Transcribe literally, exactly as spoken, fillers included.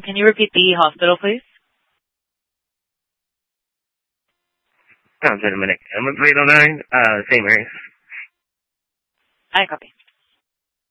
Can you repeat the hospital, please? Sounds in a minute. I'm at three oh nine, uh, Saint Mary's. I copy.